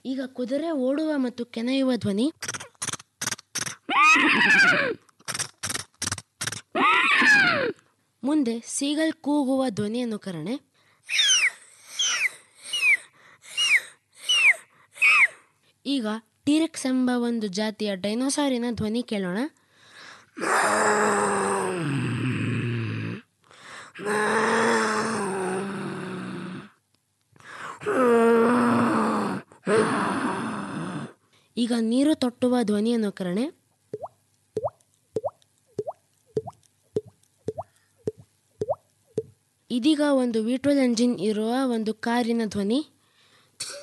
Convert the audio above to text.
ಈಗ ಕುದುರೆ ಓಡುವ ಮತ್ತು ಕೆನೆಯುವ ಧ್ವನಿ. ಮುಂದೆ ಸೀಗಲ್ ಕೂಗುವ ಧ್ವನಿ ಅನುಕರಣೆ. ಈಗ ಟೀರೆಕ್ಸ್ ಎಂಬ ಒಂದು ಜಾತಿಯ ಡೈನೋಸಾರಿನ ಧ್ವನಿ ಕೇಳೋಣ. ಈಗ ನೀರು ತೊಟ್ಟುವ ಧ್ವನಿ ಅನುಕರಣೆ. ಇದೀಗ ಒಂದು V12 ಎಂಜಿನ್ ಇರುವ ಒಂದು ಕಾರಿನ ಧ್ವನಿ.